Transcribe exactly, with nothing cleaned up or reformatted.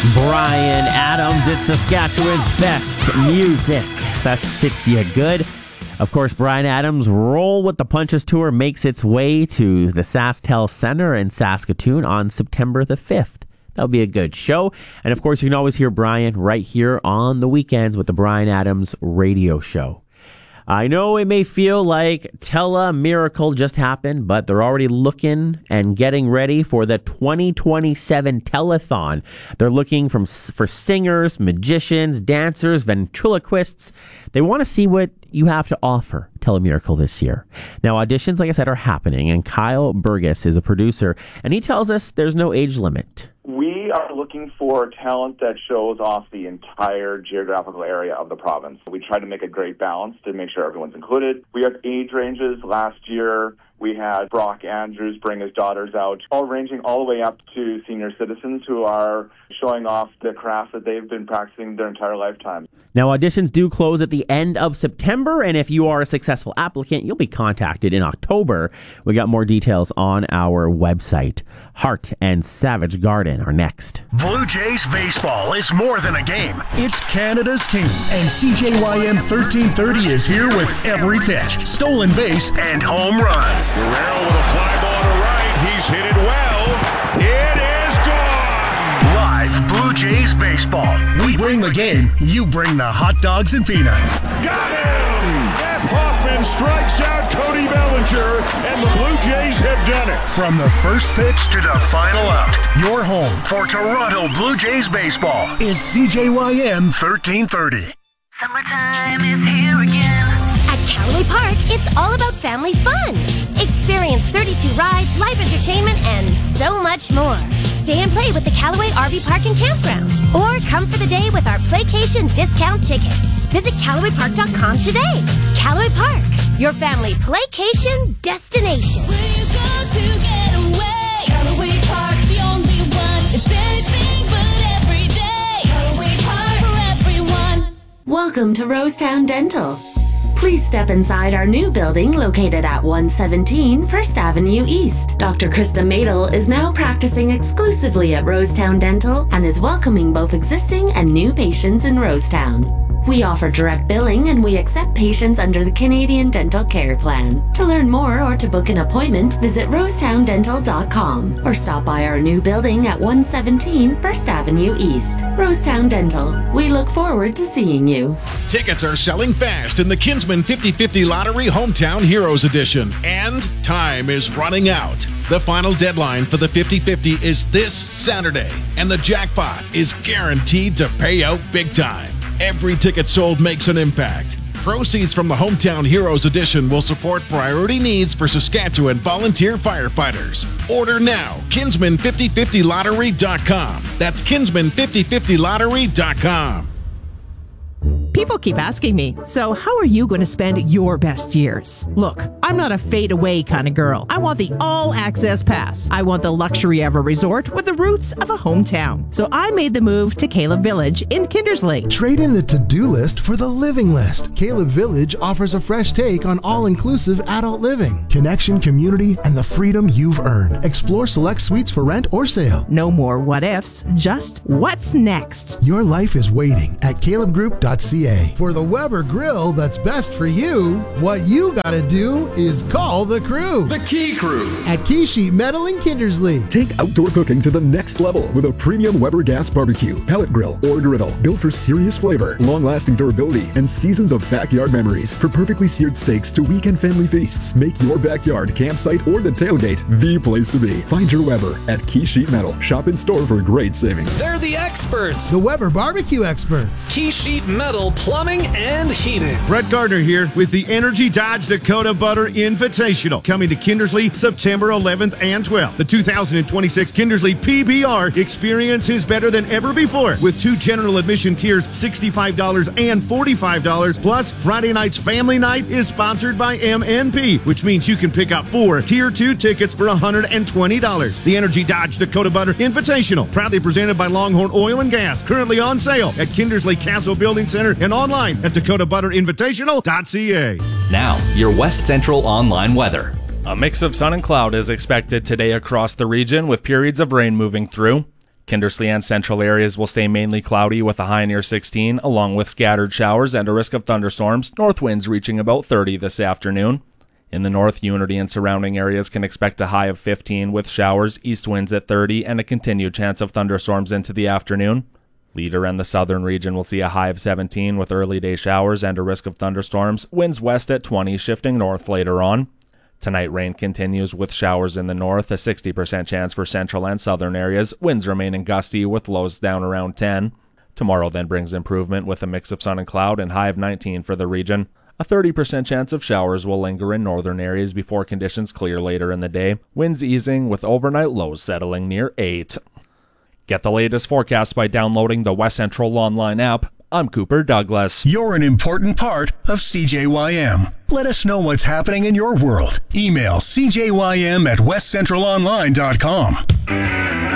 Bryan Adams, it's Saskatchewan's best music. That's Fits Ya Good. Of course, Bryan Adams' Roll with the Punches tour makes its way to the SaskTel Center in Saskatoon on September the fifth. That'll be a good show. And of course, you can always hear Bryan right here on the weekends with the Bryan Adams radio show. I know it may feel like Tele-Miracle just happened, but they're already looking and getting ready for the twenty twenty-seven telethon. They're looking from, for singers, magicians, dancers, ventriloquists. They want to see what you have to offer, Tele-Miracle, this year. Now, auditions, like I said, are happening, and Kyle Burgess is a producer, and he tells us there's no age limit. We are looking for talent that shows off the entire geographical area of the province. We try to make a great balance to make sure everyone's included. We have age ranges. Last year, we had Brock Andrews bring his daughters out, all ranging all the way up to senior citizens who are showing off the craft that they've been practicing their entire lifetime. Now, auditions do close at the end of September, and if you are a successful applicant, you'll be contacted in October. We got more details on our website. Hart and Savage Garden are next. Blue Jays baseball is more than a game. It's Canada's team, and C J Y M thirteen thirty is here with every pitch, stolen base, and home run. Guerrero with a fly ball to right. He's hit it well. It is gone. Live Blue Jays baseball. We bring the game. You bring the hot dogs and peanuts. Got him! Jeff Hoffman strikes out Cody Bellinger, and the Blue Jays have done it. From the first pitch to the final out, your home for Toronto Blue Jays baseball is C J Y M thirteen thirty. Summertime is here again. At Callaway Park, it's all about family fun. Experience thirty-two rides, live entertainment, and so much more. Stay and play with the Callaway R V Park and Campground. Or come for the day with our Playcation discount tickets. Visit Callaway Park dot com today. Callaway Park, your family playcation destination. Where you go to get away? Callaway Park, the only one. It's anything but every day. Callaway Park for everyone. Welcome to Rosetown Dental. Please step inside our new building located at one seventeen First Avenue East. Doctor Krista Madel is now practicing exclusively at Rosetown Dental and is welcoming both existing and new patients in Rosetown. We offer direct billing and we accept patients under the Canadian Dental Care Plan. To learn more or to book an appointment, visit rosetown dental dot com or stop by our new building at one seventeen First Avenue East. Rosetown Dental. We look forward to seeing you. Tickets are selling fast in the Kinsman fifty fifty Lottery Hometown Heroes Edition, and time is running out. The final deadline for the fifty fifty is this Saturday, and the jackpot is guaranteed to pay out big time. Every ticket sold makes an impact. Proceeds from the Hometown Heroes Edition will support priority needs for Saskatchewan volunteer firefighters. Order now. Kinsman fifty fifty lottery dot com. That's Kinsman fifty fifty lottery dot com. People keep asking me, so how are you going to spend your best years? Look, I'm not a fade-away kind of girl. I want the all-access pass. I want the luxury of a resort with the roots of a hometown. So I made the move to Caleb Village in Kindersley. Trade in the to-do list for the living list. Caleb Village offers a fresh take on all-inclusive adult living, connection, community, and the freedom you've earned. Explore select suites for rent or sale. No more what-ifs, just what's next. Your life is waiting at caleb group dot c a. For the Weber grill that's best for you, what you gotta do is call the crew. The Key Crew. At Key Sheet Metal in Kindersley. Take outdoor cooking to the next level with a premium Weber gas barbecue, pellet grill, or griddle. Built for serious flavor, long-lasting durability, and seasons of backyard memories. For perfectly seared steaks to weekend family feasts, make your backyard, campsite, or the tailgate the place to be. Find your Weber at Key Sheet Metal. Shop in store for great savings. They're the experts. The Weber barbecue experts. Key Sheet Metal Plumbing and Heating. Brett Gardner here with the Energy Dodge Dakota Butter Invitational, coming to Kindersley September eleventh and twelfth. The two thousand twenty-six Kindersley P B R experience is better than ever before, with two general admission tiers, sixty-five dollars and forty-five dollars. Plus, Friday night's family night is sponsored by M N P, which means you can pick up four tier two tickets for one hundred twenty dollars. The Energy Dodge Dakota Butter Invitational, proudly presented by Longhorn Oil and Gas, currently on sale at Kindersley Castle Building Center and online at dakota butter invitational dot c a. Now, your West Central online weather. A mix of sun and cloud is expected today across the region, with periods of rain moving through. Kindersley and central areas will stay mainly cloudy with a high near sixteen, along with scattered showers and a risk of thunderstorms, north winds reaching about thirty this afternoon. In the north, Unity and surrounding areas can expect a high of fifteen with showers, east winds at thirty, and a continued chance of thunderstorms into the afternoon. Leader and the southern region will see a high of seventeen with early day showers and a risk of thunderstorms, winds west at twenty, shifting north later on. Tonight, rain continues with showers in the north, a sixty percent chance for central and southern areas. Winds remaining gusty with lows down around ten. Tomorrow then brings improvement with a mix of sun and cloud and high of nineteen for the region. A thirty percent chance of showers will linger in northern areas before conditions clear later in the day. Winds easing with overnight lows settling near eight. Get the latest forecast by downloading the West Central Online app. I'm Cooper Douglas. You're an important part of C J Y M. Let us know what's happening in your world. Email c j y m at west central online dot com.